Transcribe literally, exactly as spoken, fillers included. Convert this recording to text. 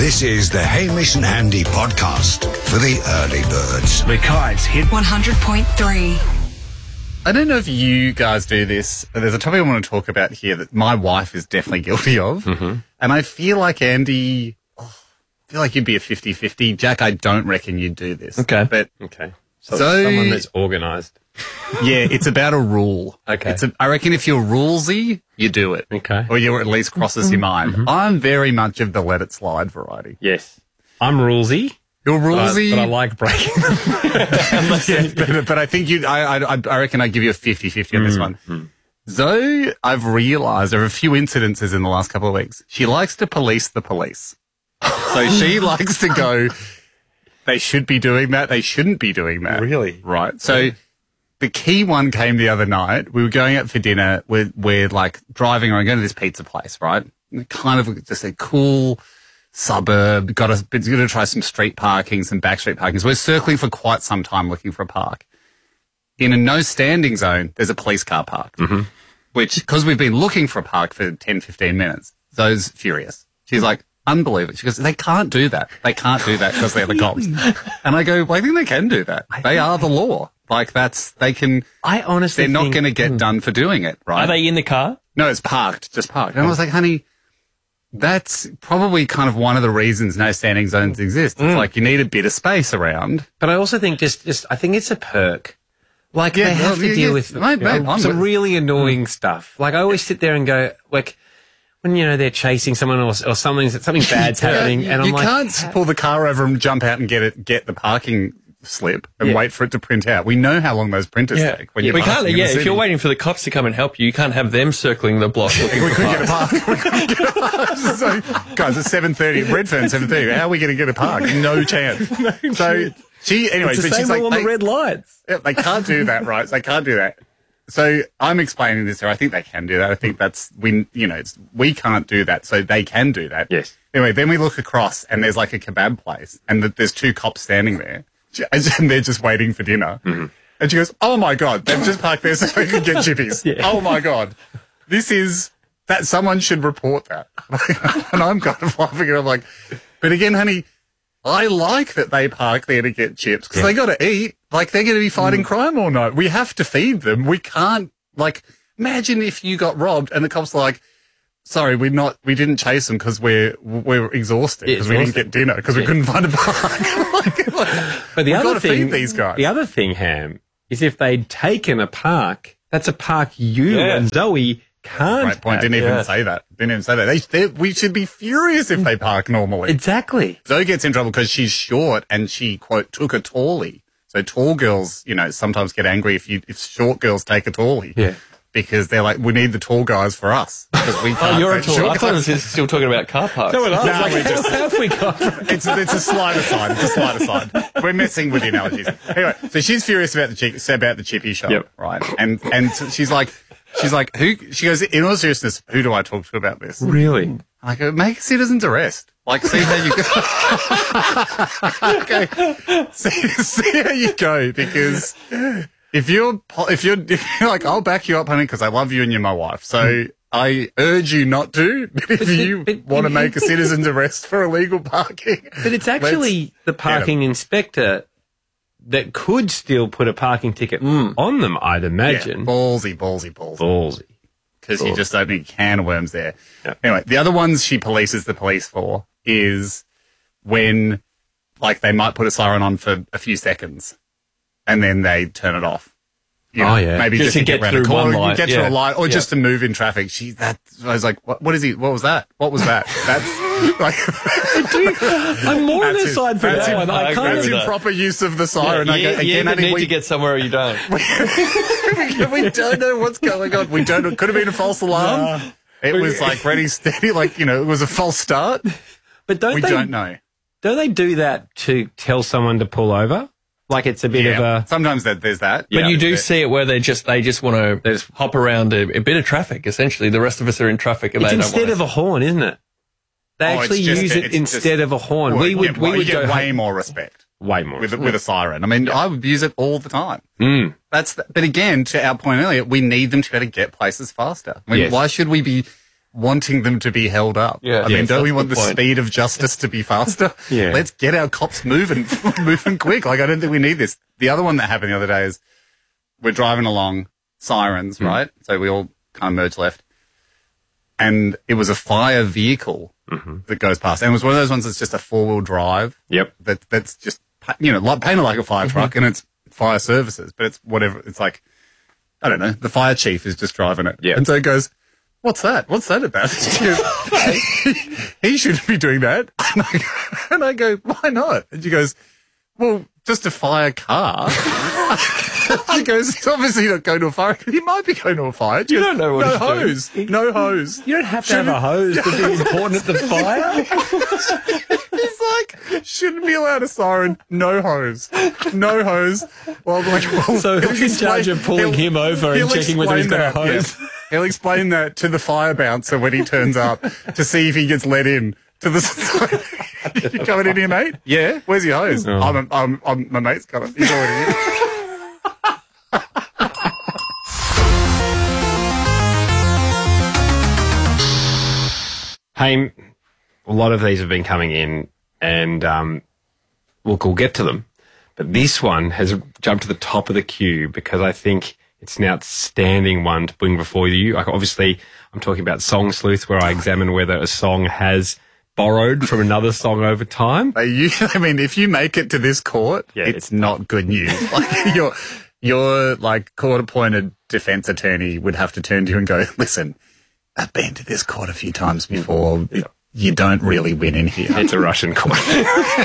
This is the Hamish and Andy podcast for the early birds. Mackay's Hit one hundred point three. I don't know if you guys do this, but there's a topic I want to talk about here that my wife is definitely guilty of. Mm-hmm. And I feel like, Andy, oh, I feel like you'd be a fifty-fifty. Jack, I don't reckon you'd do this. Okay. But Okay. So, So- someone that's organised. yeah, it's about a rule. Okay. It's a, I reckon if you're rulesy, you do it. Okay. Or you at least crosses your mind. Mm-hmm. I'm very much of the let it slide variety. Yes. I'm rulesy, You're but I, rulesy. but I like breaking them. yeah, but, but I think you, I, I, I reckon I'd give you a fifty-fifty on this one. Zoe, I've realised there are a few incidences in the last couple of weeks. She likes to police the police. So she likes to go, they should be doing that, they shouldn't be doing that. Really? Right. So the key one came the other night. We were going out for dinner. We're, we're like driving around, going to this pizza place, right? Kind of just a cool suburb. Got us, going to try some street parking, some back street parking. So we're circling for quite some time looking for a park. In a no standing zone, there's a police car parked, mm-hmm. which, because we've been looking for a park for ten, fifteen minutes, Zoe's furious. She's like, unbelievable. She goes, they can't do that. They can't do that because they're the cops. And I go, well, I think they can do that. They are the law. Like that's, they can, I honestly they're not think- going to get done for doing it, right? Are they in the car? No, it's parked, just parked. And I was like, honey, that's probably kind of one of the reasons no standing zones exist. It's like you need a bit of space around. But I also think just, just I think it's a perk. Like Yeah, they have well, to yeah, deal yeah. with Mate, mate, I'm some with- really annoying stuff. Like I always sit there and go, like when you know they're chasing someone or, or something, something bad's happening, and I'm you like, can't pull the car over and jump out and get it, get the parking slip and Yeah. wait for it to print out. We know how long those printers Yeah. take. When Yeah, you're we can't. parking in Yeah, the if city. you're waiting for the cops to come and help you, you can't have them circling the block looking for Get a cars. park. We couldn't get a park. So, guys, it's seven thirty. Redfern, seven thirty. How are we going to get a park? No chance. so she, anyway, it's the but same she's like, on they, the red lights. yeah, they can't do that, right? They can't do that. So I'm explaining this here. I think they can do that. I think that's we, you know, it's, we can't do that, so they can do that. Yes. Anyway, then we look across and there's like a kebab place, and the, there's two cops standing there, and they're just waiting for dinner. Mm-hmm. And she goes, "Oh my god, they've just parked there so they can get chippies." Yeah. Oh my god, this is that someone should report that. And I'm kind of laughing, and I'm like, but again, honey, I like that they park there to get chips because Yeah. they got to eat. Like they're going to be fighting crime all night. We have to feed them. We can't like imagine if you got robbed and the cops are like, "Sorry, we're not. We didn't chase them because we're we're exhausted because we didn't Exhausted. get dinner because we couldn't find a park." like, like, But the we've other got to thing, feed these guys. the other thing, Ham, is if they'd taken a park, that's a park you Yeah. and Zoe can't. Great point. have. Didn't even yeah. say that. Didn't even say that. They, they, we should be furious if they park normally. Exactly. Zoe gets in trouble because she's short and she, quote, took a tallie. So tall girls, you know, sometimes get angry if you if short girls take a tallie. Yeah. Because they're like, we need the tall guys for us. Because we can't Oh, you're a take tall. short I thought it guys. was still talking about car parks. No, no, No, we just- how have we got? It's, it's a slide aside. It's a slide aside. We're messing with the analogies. Anyway, so she's furious about the chick, about the chippy shop, Yep. right? And and so she's like, she's like, who? She goes, in all seriousness, who do I talk to about this? Really? I go, make a citizen's arrest. Like, see how you go. okay. See, see how you go, because if you're, po- if you're, if you're like, I'll back you up, honey, because I love you and you're my wife. So I urge you not to. But if you but- want to make a citizen's arrest for illegal parking. But it's actually the parking inspector that could still put a parking ticket on them, I'd Yeah, imagine. ballsy, ballsy, ballsy. Ballsy. Because you just opening a can of worms there. Yeah. Anyway, the other ones she polices the police for is when, like, they might put a siren on for a few seconds and then they turn it off. You know, Oh, yeah. Maybe Just just, to to get get around a through corner, one light, get yeah. through a light, or Yeah. just to move in traffic. She, that, I was like, what, what is he? What was that? What was that? That's like, I'm more on That's the it. side for That's that it. one. I I can't agree that's with that. improper use of the siren. I you, go, you again, either honey, need we, to get somewhere or you don't. we don't know what's going on. We don't. It could have been a false alarm. It was like ready, steady, like, you know, it was a false start. But don't We they, don't know. don't they do that to tell someone to pull over? Like it's a bit of Yeah. a... Sometimes that there's that. But you do Yeah. see it where they just they just want to they just hop around a, a bit of traffic. Essentially, the rest of us are in traffic, and It's they don't instead want of a horn, isn't it? They Oh, it's actually just use a- it it's instead just- of a horn. Well, we would, yeah, we well, would you go get way hey, more respect way more. with a, with a siren. I mean, I would use it all the time. Mm. That's the, but again, to our point earlier, we need them to be able to get places faster. I mean, Yes. why should we be wanting them to be held up. Yeah. I mean, Yes, don't we that's want the the point. speed of justice to be faster? Yeah. Let's get our cops moving, moving quick. Like, I don't think we need this. The other one that happened the other day is we're driving along, sirens, Hmm. right? So we all kind of merge left. And it was a fire vehicle Mm-hmm. that goes past. And it was one of those ones that's just a four-wheel drive. Yep. That, that's just, you know, like, painted like a fire truck, and it's fire services, but it's whatever. It's like, I don't know, the fire chief is just driving it. Yeah. And so he goes, what's that? What's that about? She goes, he shouldn't be doing that. And I, go, and I go, why not? And she goes, well, just a fire car. She goes, he's obviously not going to a fire. He might be going to a fire. She You goes, don't know what no he's doing." hose. No hose. You don't have to have a hose to be important at the fire. He's like, shouldn't be allowed a siren. No hose. No hose. Well, I'm like, well, So he'll who's in charge explain- of pulling he'll- him over and he'll checking whether he's got a explain that, hose? yeah. He'll explain that to the fire bouncer when he turns up to see if he gets let in to the. You coming in here, mate? Yeah. Where's your hose? Oh. I'm, I'm, I'm, my mate's got it. He's already in. Hey, a lot of these have been coming in, and um, look, we'll get to them. But this one has jumped to the top of the queue because I think it's an outstanding one to bring before you. Like, obviously, I'm talking about Song Sleuth, where I examine whether a song has borrowed from another song over time. Are you, I mean, if you make it to this court, Yeah, it's, it's not good news. Like, your, your like court-appointed defense attorney would have to turn to you and go, "Listen, I've been to this court a few times before. You don't really win in here." It's a Russian court.